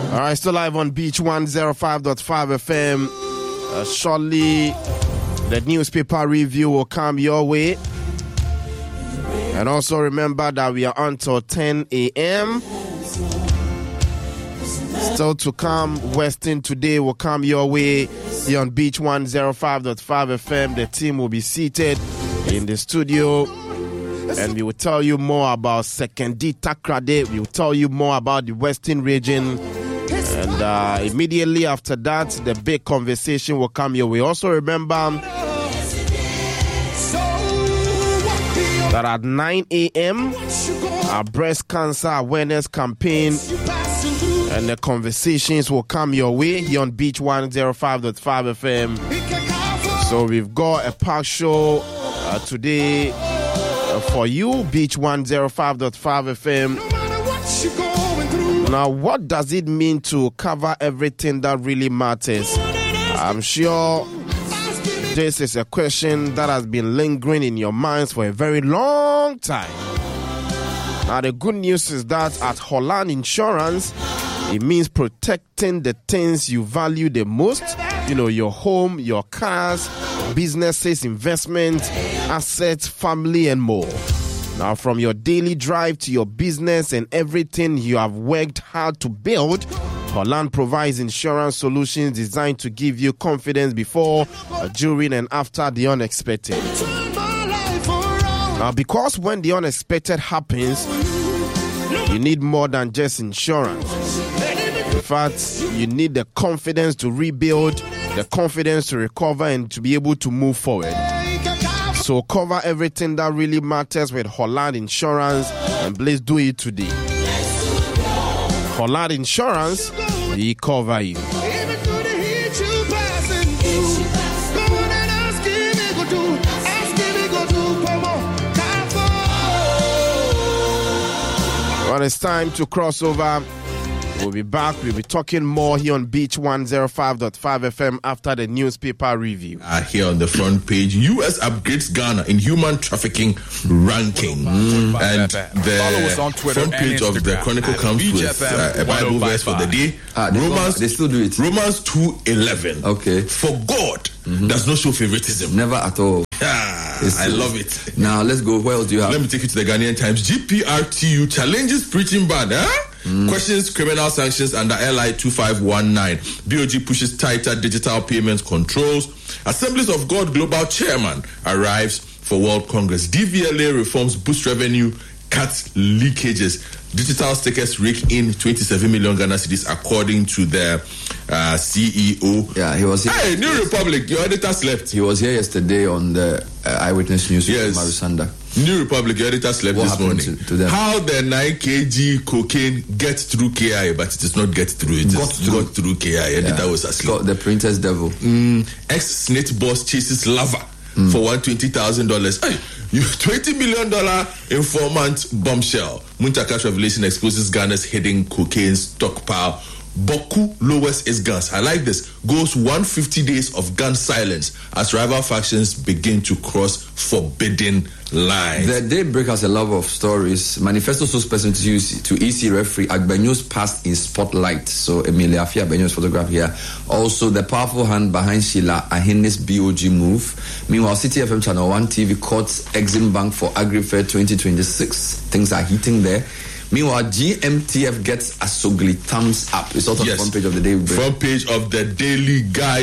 All right, still live on Beach 105.5 FM. Shortly, the newspaper review will come your way. And also remember that we are on till 10 a.m. Still to come, Western Today will come your way here on Beach 105.5 FM. The team will be seated in the studio. And we will tell you more about Sekondi Takoradi. We will tell you more about the Western region. And immediately after that, the big conversation will come your way. Also remember that at 9 a.m., our breast cancer awareness campaign and the conversations will come your way here on Beach 105.5 FM. So we've got a park show today for you, Beach 105.5 FM. Now, what does it mean to cover everything that really matters? I'm sure this is a question that has been lingering in your minds for a very long time. Now, the good news is that at Holland Insurance, it means protecting the things you value the most. You know, your home, your cars, businesses, investments, assets, family, and more. Now, from your daily drive to your business and everything you have worked hard to build, Holland provides insurance solutions designed to give you confidence before, during, and after the unexpected. Now, because when the unexpected happens, you need more than just insurance. In fact, you need the confidence to rebuild, the confidence to recover, and to be able to move forward. So cover everything that really matters with Holland Insurance, and please do it today. Holland Insurance, we cover you. Well, it's time to cross over. We'll be back. We'll be talking more here on Beach 105.5 FM after the newspaper review. Here on the front page, U.S. upgrades Ghana in human trafficking ranking. And the front page of the Chronicle comes with a Bible verse for the day. They still do it. Romans 2:11. Okay. For God does not show favoritism. Never at all. I love it. Now let's go. Where else do you have? Let me take you to the Ghanaian Times. GPRTU challenges preaching ban. Questions criminal sanctions under LI 2519. BOG pushes tighter digital payment controls. Assemblies of God Global Chairman arrives for World Congress. DVLA reforms boost revenue, cuts leakages. Digital stickers rake in 27 million Ghana cedis according to the CEO. Yeah, he was here. Hey, New Republic, your editor slept. He was here yesterday on the Eyewitness News with Marusanda. New Republic, your editor slept this morning. To them? How the 9 kg cocaine gets through KI, but it does not get through. It got through KI. Editor was asleep. Got the printer's devil. Ex-Snit boss chases lover for $120,000. Hey, $20 million informant bombshell. Muntaka's revelation exposes Ghana's hidden cocaine stockpile. Boku lowers its guns. I like this. Goes 150 days of gun silence as rival factions begin to cross forbidden lines. The Daybreak has a lot of stories. Manifesto spokesperson to EC referee Agbenyo's past in spotlight. So Emilia Afia Agbenyo's photograph here. Also the powerful hand behind Sheila Ahine's BOG move. Meanwhile, City FM Channel 1 TV courts Exim Bank for AgriFair 2026. Things are heating there. Meanwhile, GMTF gets a Sogli thumbs up. It's also on the front page of the Daily. Front page of the Daily Guide,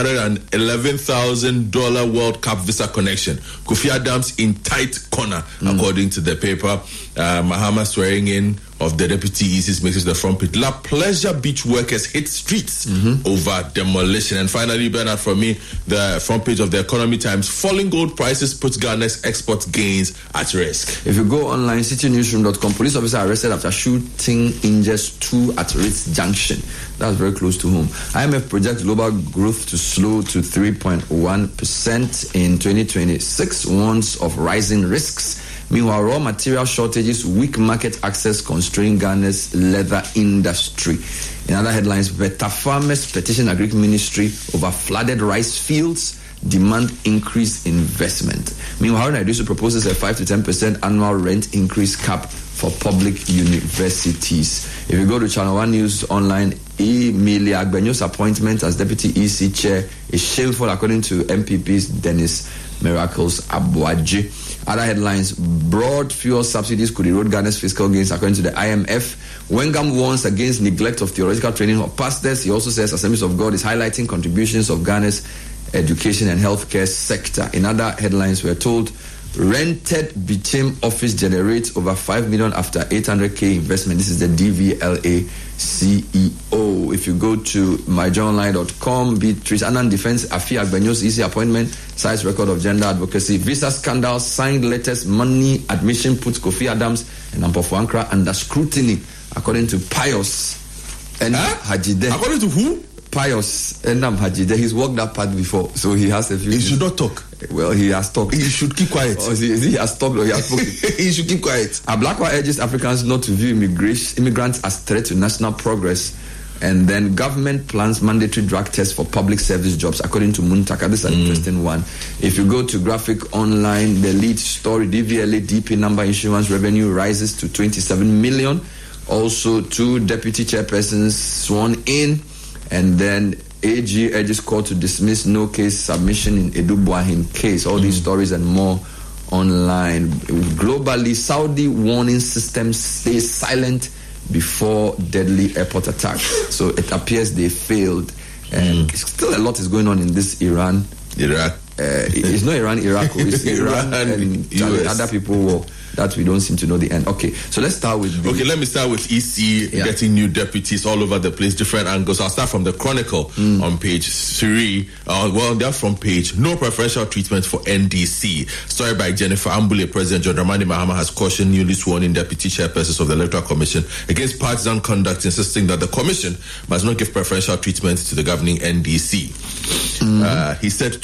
$611,000 World Cup visa connection. Kofi Adams in tight corner, according to the paper. Mahama swearing in of the deputy ECs makes it the front page. La Pleasure beach workers hit streets over demolition. And finally, Bernard, for me, the front page of the Economy Times, falling gold prices puts Ghana's export gains at risk. If you go online, citynewsroom.com, police officer arrested after shooting injures 2 at Ritz Junction. That's very close to home. IMF projects global growth to slow to 3.1% in 2026, warns of rising risks. Meanwhile, raw material shortages, weak market access constrain Ghana's leather industry. In other headlines, Beta farmers petition Agriculture Ministry over flooded rice fields, demand increased investment. Meanwhile, Nigeria proposes a 5 to 10% annual rent increase cap for public universities. If you go to Channel 1 News Online, Emilia Agbenyo's appointment as Deputy EC Chair is shameful, according to MPP's Dennis Miracles Abuaji. Other headlines: broad fuel subsidies could erode Ghana's fiscal gains, according to the IMF. Wengam warns against neglect of theoretical training of pastors. He also says Assemblies of God is highlighting contributions of Ghana's education and healthcare sector. In other headlines, we're told rented Bichim office generates over 5 million after 800k investment. This is the DVLA CEO. If you go to myjournalline.com, Beatrice Annan defends Afi Agbenyo's EC appointment, cites record of gender advocacy. Visa scandal, signed letters, money admission puts Kofi Adams and Ampofo Ankra under scrutiny, according to Pius and Hajide. According to who? Pius Enam Hajide. He's walked that path before, so he has a few. He should not talk. Well, he has talked. He should keep quiet. He has talked or he has spoken. He should keep quiet. Ablakwa urges Africans not to view immigrants as threat to national progress. And then government plans mandatory drug tests for public service jobs, according to Muntaka. This is an interesting one. If you go to Graphic Online, the lead story, DVLA DP number issuance revenue rises to 27 million. Also, 2 deputy chairpersons sworn in. And then AG urges court to dismiss no case submission in Edu Buahin case. All these stories and more online. Globally, Saudi warning system stays silent before deadly airport attack. So it appears they failed. And still a lot is going on in this Iraq. It's not Iraq. It's Iran and other people war that we don't seem to know the end. Okay, so let's start with let me start with EC getting new deputies all over the place, different angles. I'll start from the Chronicle on page 3. They're from page no preferential treatment for NDC. Story by Jennifer Ambule. President John Dramani Mahama has cautioned newly sworn in deputy chairpersons of the Electoral Commission against partisan conduct, insisting that the commission must not give preferential treatment to the governing NDC. He said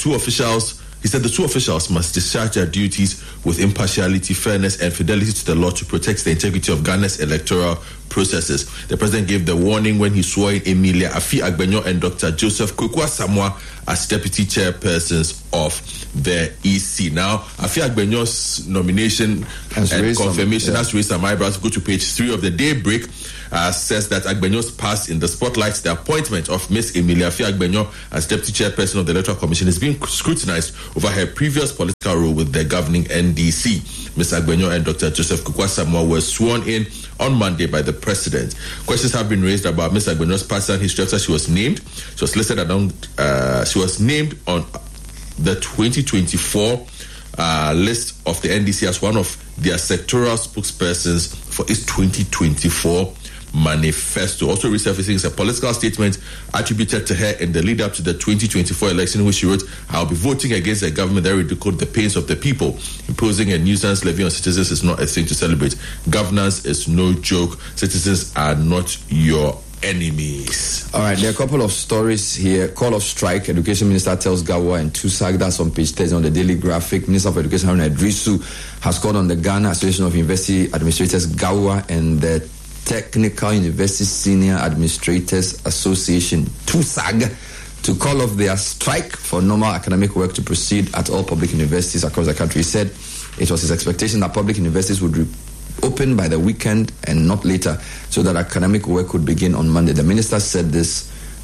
the 2 officials must discharge their duties with impartiality, fairness, and fidelity to the law to protect the integrity of Ghana's electoral processes. The president gave the warning when he swore in Emilia Afi Agbenyo and Dr. Joseph Kwekwa Samoa as deputy chairpersons of the EC. Now, Afi Agbenyo's nomination and confirmation has raised some eyebrows. Go to page 3 of the Daybreak. Says that Agbenyo's past in the spotlight. The appointment of Miss Emilia Afi Agbenyo as deputy chairperson of the Electoral Commission is being scrutinized over her previous political role with the governing NDC. Miss Agbenyo and Dr. Joseph Kwekwa Samoa were sworn in on Monday by the president. Questions have been raised about Miss Agbenyo's past and history after she was named. She was listed along. She was named on the 2024 list of the NDC as one of their sectoral spokespersons for its 2024 manifesto. Also resurfacing is a political statement attributed to her in the lead up to the 2024 election, in which she wrote, "I'll be voting against a government that ridiculed the pains of the people. Imposing a nuisance levy on citizens is not a thing to celebrate. Governance is no joke. Citizens are not your enemies." All right, there are a couple of stories here. Call of strike. Education Minister tells Gawa and Tusak. That's on page 30 on the Daily Graphic. Minister of Education Haruna Idrisu has called on the Ghana Association of University Administrators, Gawa, and the Technical University Senior Administrators Association, TUSAG, to call off their strike for normal academic work to proceed at all public universities across the country. He said it was his expectation that public universities would open by the weekend and not later, so that academic work could begin on Monday. The minister said this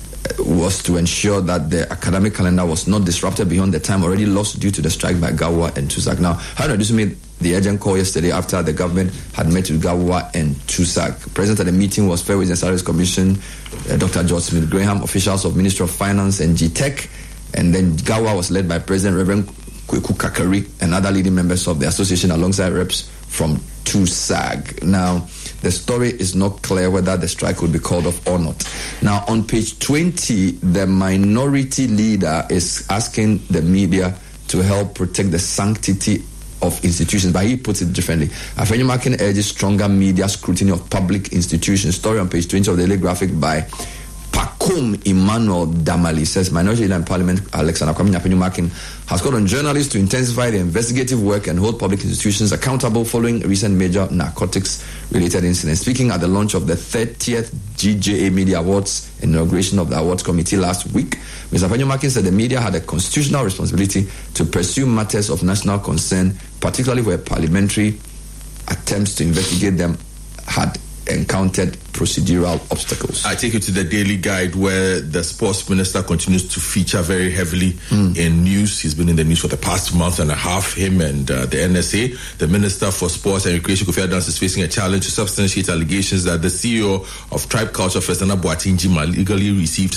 was to ensure that the academic calendar was not disrupted beyond the time already lost due to the strike by Gawa and TUSAG. Now, Haruna Idrisu made the urgent call yesterday after the government had met with Gawa and TUSAG. Present at the meeting was Fair Wages and Salaries Commission, Dr. George Smith Graham, officials of Ministry of Finance and GTech, and then Gawa was led by President Reverend Kweku Kakari and other leading members of the association alongside reps from TUSAG. Now, the story is not clear whether the strike will be called off or not. Now, on page 20, the minority leader is asking the media to help protect the sanctity of institutions, but he puts it differently. Afenyomakin urges stronger media scrutiny of public institutions. Story on page 20 of the Daily Graphic by Pakum Emmanuel Damali says Minority Leader in Parliament Alexander Kwame Afenyomakin has called on journalists to intensify their investigative work and hold public institutions accountable following recent major narcotics-related incidents. Speaking at the launch of the 30th GJA Media Awards, inauguration of the awards committee last week, Mr. Afenyomakin said the media had a constitutional responsibility to pursue matters of national concern, particularly where parliamentary attempts to investigate them had encountered procedural obstacles. I take you to the Daily Guide, where the sports minister continues to feature very heavily in news. He's been in the news for the past month and a half, him and the NSA. The Minister for Sports and Recreation, Kofi Adams, is facing a challenge to substantiate allegations that the CEO of Tribe Culture Fest, Nana Boateng Jima, illegally received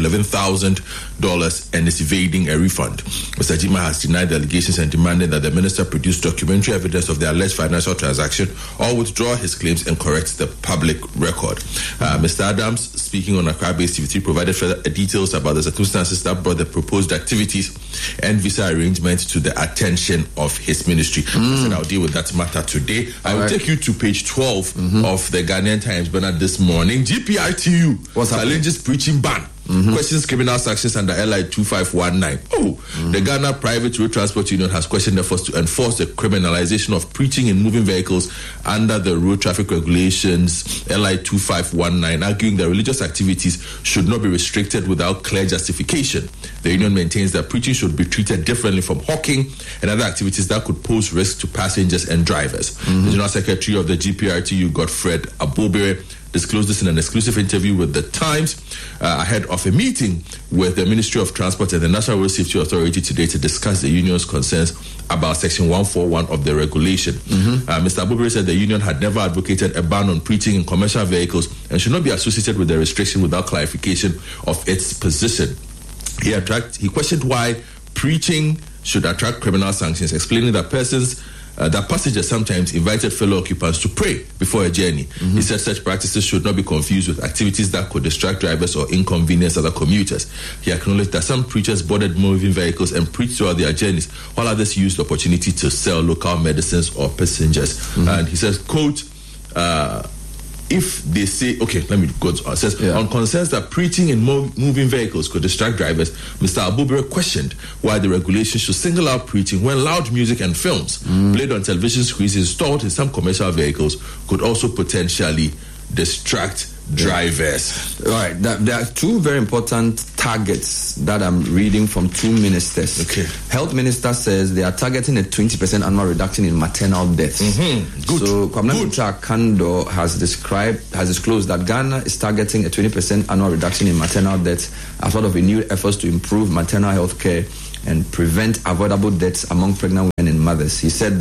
$611,000 and is evading a refund. Mr. Jima has denied the allegations and demanded that the minister produce documentary evidence of the alleged financial transaction or withdraw his claims and correct the public record. Mr. Adams, speaking on Accra-based TV3, provided further details about the circumstances that brought the proposed activities and visa arrangements to the attention of his ministry. I said I'll deal with that matter today. I will take you to page 12 of the Ghanaian Times banner this morning. GPRTU challenges preaching ban. Questions criminal sanctions under LI 2519. The Ghana Private Road Transport Union has questioned efforts to enforce the criminalization of preaching in moving vehicles under the road traffic regulations LI 2519, arguing that religious activities should not be restricted without clear justification. The union maintains that preaching should be treated differently from hawking and other activities that could pose risk to passengers and drivers. The General Secretary of the GPRTU, Godfred Abobere, disclosed this in an exclusive interview with The Times ahead of a meeting with the Ministry of Transport and the National Road Safety Authority today to discuss the union's concerns about Section 141 of the regulation. Mr. Abubakar said the union had never advocated a ban on preaching in commercial vehicles and should not be associated with the restriction without clarification of its position. He questioned why preaching should attract criminal sanctions, explaining that passengers sometimes invited fellow occupants to pray before a journey. He said such practices should not be confused with activities that could distract drivers or inconvenience other commuters. He acknowledged that some preachers boarded moving vehicles and preached throughout their journeys, while others used the opportunity to sell local medicines or passengers. And he says, quote, if they say, okay, let me go to, says, on concerns that preaching in moving vehicles could distract drivers, Mr. Abubakar questioned why the regulation should single out preaching when loud music and films played on television screens installed in some commercial vehicles could also potentially distract drivers. All right, there are two very important targets that I'm reading from two ministers. Okay. Health Minister says they are targeting a 20% annual reduction in maternal deaths. Good. So Kwabena Kando has disclosed that Ghana is targeting a 20% annual reduction in maternal deaths as part of renewed efforts to improve maternal health care and prevent avoidable deaths among pregnant women and mothers. He said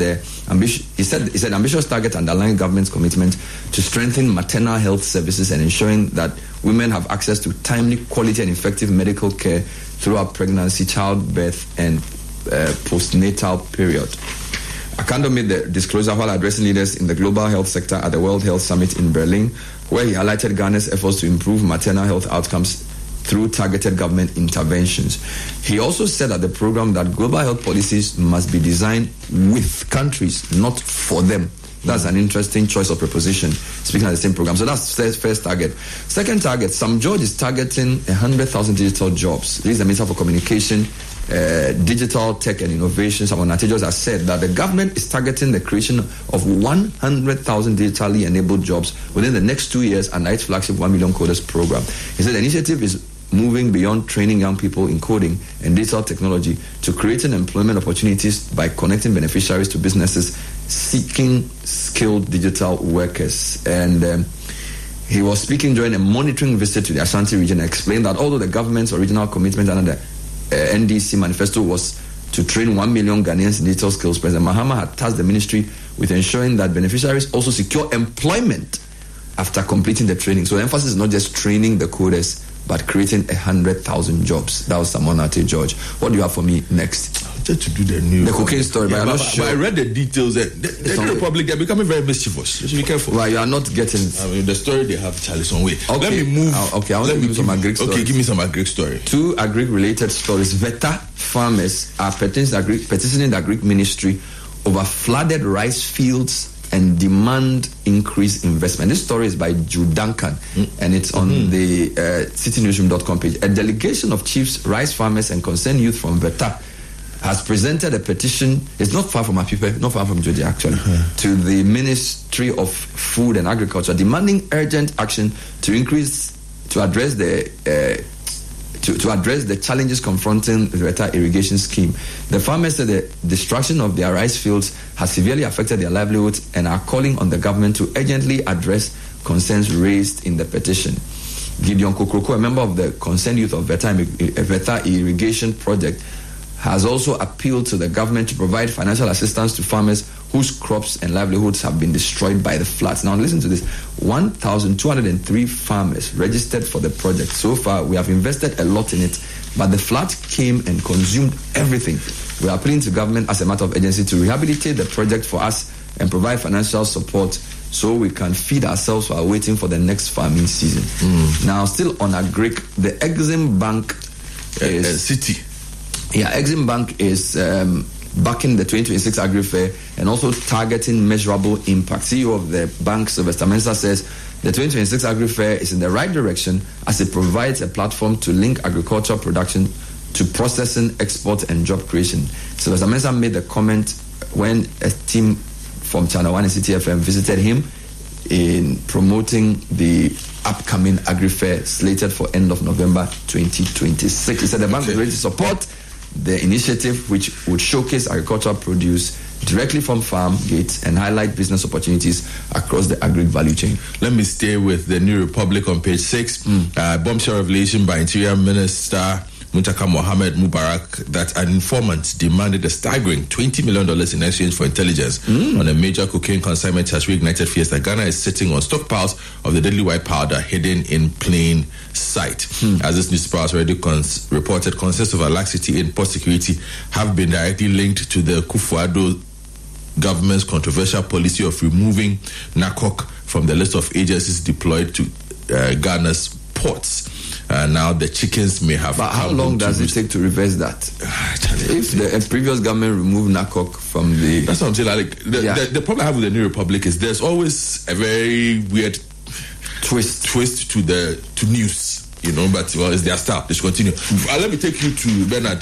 ambitious target underlying government's commitment to strengthen maternal health services and ensuring that women have access to timely, quality and effective medical care throughout pregnancy, childbirth and postnatal period. Akando made the disclosure while addressing leaders in the global health sector at the World Health Summit in Berlin, where he highlighted Ghana's efforts to improve maternal health outcomes through targeted government interventions. He also said at the program that global health policies must be designed with countries, not for them. That's an interesting choice of preposition, speaking at the same program. So that's the first target. Second target, Sam George is targeting 100,000 digital jobs. This is the Minister for Communication, Digital Tech and Innovation. Sam George has said that the government is targeting the creation of 100,000 digitally enabled jobs within the next 2 years under its flagship 1 Million Coders program. He said the initiative is moving beyond training young people in coding and digital technology to creating employment opportunities by connecting beneficiaries to businesses seeking skilled digital workers. And he was speaking during a monitoring visit to the Ashanti region and explained that although the government's original commitment under the NDC manifesto was to train 1 million Ghanaians in digital skills, President Mahama had tasked the ministry with ensuring that beneficiaries also secure employment after completing the training. So the emphasis is not just training the coders, but creating 100,000 jobs. That was Samonate George. What do you have for me next? I wanted to do the cocaine story, but I'm not sure. But I read the details. The Republic, they're becoming very mischievous. You should be careful. Well, you are not getting... the story they have, Charlie, some way. Okay. Let me move. I want to give you some agric stories. Okay, give me some agric story. Two agric-related stories. VETA farmers are petitioning the agric ministry over flooded rice fields and demand increased investment. This story is by Jude Duncan, and it's on the citynewsroom.com page. A delegation of chiefs, rice farmers, and concerned youth from VETA has presented a petition. It's not far from our people, not far from Jodi actually, to the Ministry of Food and Agriculture, demanding urgent action to address the to address the challenges confronting the VETA irrigation scheme. The farmers said the destruction of their rice fields has severely affected their livelihoods and are calling on the government to urgently address concerns raised in the petition. Gideon Kokroko, a member of the Concerned Youth of VETA Irrigation Project, has also appealed to the government to provide financial assistance to farmers whose crops and livelihoods have been destroyed by the floods. Now listen to this. 1,203 farmers registered for the project. So far, we have invested a lot in it, but the floods came and consumed everything. We are appealing to government as a matter of urgency to rehabilitate the project for us and provide financial support so we can feed ourselves while waiting for the next farming season. Now, still on Agric, the Exim Bank is... City. Yeah, Exim Bank is backing the 2026 Agri Fair and also targeting measurable impact. CEO of the bank, Sylvester Mensah, says the 2026 Agri Fair is in the right direction as it provides a platform to link agricultural production to processing, export, and job creation. Sylvester Mensah made the comment when a team from Channel 1 and City FM visited him in promoting the upcoming Agri Fair slated for end of November 2026. He said the bank is ready to support the initiative, which would showcase agricultural produce directly from farm gates and highlight business opportunities across the agri value chain. Let me stay with the New Republic on page 6. Bombshell revelation by Interior Minister Muntaka Mohammed Mubarak that an informant demanded a staggering $20 million in exchange for intelligence on a major cocaine consignment has reignited fears that Ghana is sitting on stockpiles of the deadly white powder hidden in plain sight. As this newspaper has already reported, concerns over laxity in port security have been directly linked to the Kufuor government's controversial policy of removing NACOC from the list of agencies deployed to Ghana's ports. Now the chickens may have... But how long does it take to reverse that? If the previous government removed NACOC from the... That's what I'm saying. Like, the problem I have with the New Republic is there's always a very weird twist to news. You know, but well, it's their style. They should continue. Let me take you to Bernard,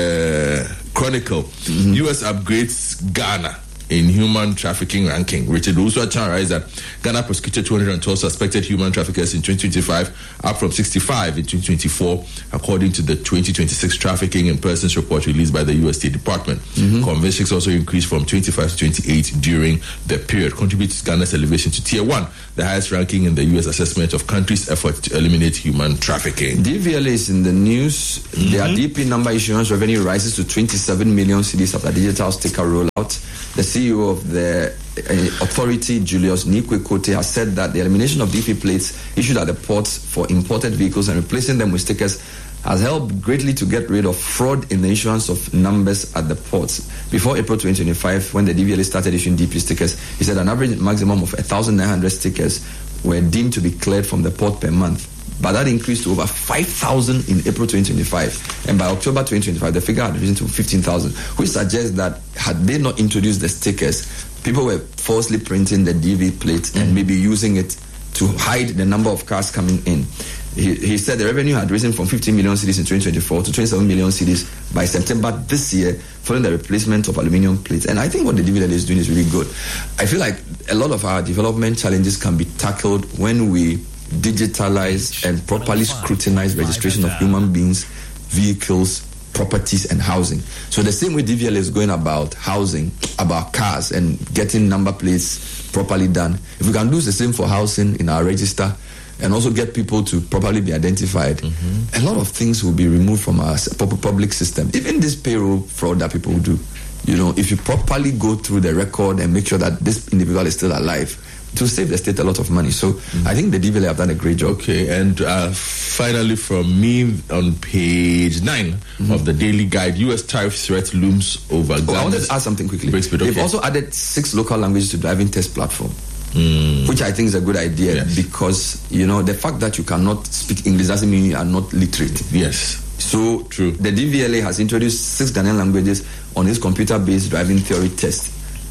the Chronicle. U.S. upgrades Ghana in human trafficking ranking. Richard Usuachan writes that Ghana prosecuted 212 suspected human traffickers in 2025, up from 65 in 2024, according to the 2026 Trafficking in Persons report released by the U.S. State Department. Convictions also increased from 25 to 28 during the period, contributing to Ghana's elevation to Tier 1, the highest ranking in the U.S. assessment of countries' effort to eliminate human trafficking. DVLA is in the news. Their DP number issuance revenue rises to 27 million cedis after digital sticker rollout. The CEO of the authority, Julius Nikwe Kote, has said that the elimination of DP plates issued at the ports for imported vehicles and replacing them with stickers has helped greatly to get rid of fraud in the issuance of numbers at the ports. Before April 2025, when the DVLA started issuing DP stickers, he said an average maximum of 1,900 stickers were deemed to be cleared from the port per month. But that increased to over 5,000 in April 2025. And by October 2025, the figure had risen to 15,000, which suggests that had they not introduced the stickers, people were falsely printing the DV plate and maybe using it to hide the number of cars coming in. He said the revenue had risen from 15 million cedis in 2024 to 27 million cedis by September this year, following the replacement of aluminium plates. And I think what the DVLA is doing is really good. I feel like a lot of our development challenges can be tackled when we digitalize and properly scrutinize registration of human beings, vehicles, properties, and housing. So the same way DVLA is going about housing, about cars, and getting number plates properly done, if we can do the same for housing in our register and also get people to properly be identified, a lot of things will be removed from our public system. Even this payroll fraud that people do, you know, if you properly go through the record and make sure that this individual is still alive, to save the state a lot of money. So I think the DVLA have done a great job. Okay, and finally from me on page 9 of the Daily Guide, U.S. tariff threat looms over Ghana. I wanted to add something quickly. They've also added 6 local languages to driving test platform, which I think is a good idea because, you know, the fact that you cannot speak English doesn't mean you are not literate. Yes. So true. The DVLA has introduced 6 Ghanaian languages on its computer-based driving theory test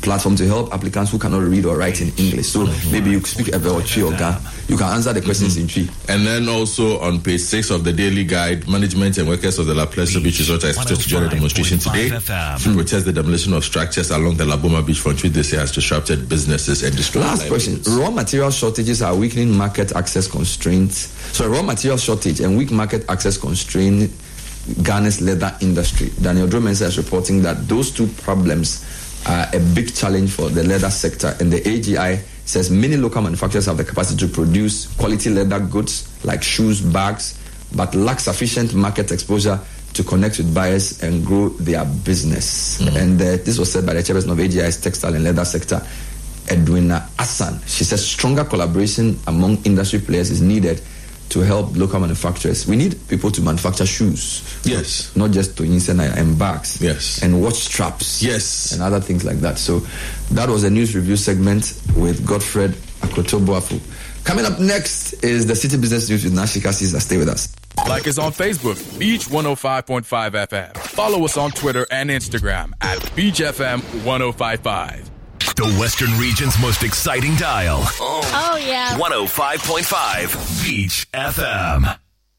platform to help applicants who cannot read or write in English. So maybe you speak Ewe or Twi or Ga. You can answer the questions in Twi. And then also on page 6 of the daily guide, management and workers of the La Plaza Beach Resort are expected to join a demonstration today to protest the demolition of structures along the La Boma beachfront, which they say has disrupted businesses and destroyed Last question. Raw material shortages are weakening market access constraints. So raw material shortage and weak market access constraint Ghana's leather industry. Daniel Dromensa is reporting that those two problems are a big challenge for the leather sector, and the AGI says many local manufacturers have the capacity to produce quality leather goods like shoes, bags, but lack sufficient market exposure to connect with buyers and grow their business. And this was said by the chairperson of AGI's textile and leather sector, Edwina Asan. She says stronger collaboration among industry players is needed to help local manufacturers. We need people to manufacture shoes. Yes. Not just to and bags. Yes. And watch straps. Yes. And other things like that. So that was a news review segment with Godfred Akotobuafu. Coming up next is the City Business News with Nashika Caesar. Stay with us. Like us on Facebook, Beach 105.5 FM. Follow us on Twitter and Instagram at Beach FM 1055. The Western region's most exciting dial. Oh, yeah. 105.5 Beach FM.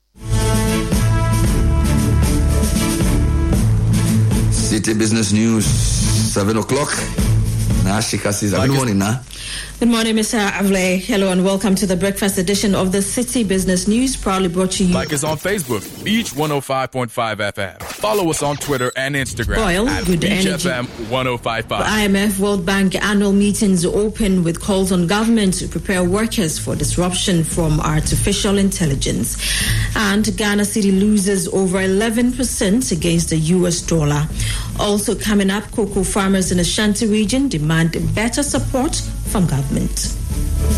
City Business News, 7 o'clock. Nashika Caesar. Good morning, Na. Good morning, Mr. Avle. Hello and welcome to the breakfast edition of the City Business News, proudly brought to you. Like us on Facebook, Beach 105.5 FM. Follow us on Twitter and Instagram at good Beach energy. FM 1055. IMF World Bank annual meetings open with calls on government to prepare workers for disruption from artificial intelligence. And Ghana City loses over 11% against the US dollar. Also coming up, cocoa farmers in the Ashanti region demand better support from government.